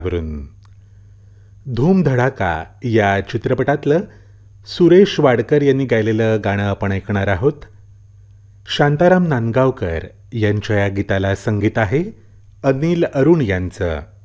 वरून धूम धडाका या चित्रपटातलं सुरेश वाडकर यांनी गायलेलं गाणं आपण ऐकणार आहोत. शांताराम नांदगावकर यांच्या या गीताला संगीत आहे अनिल अरुण यांचं.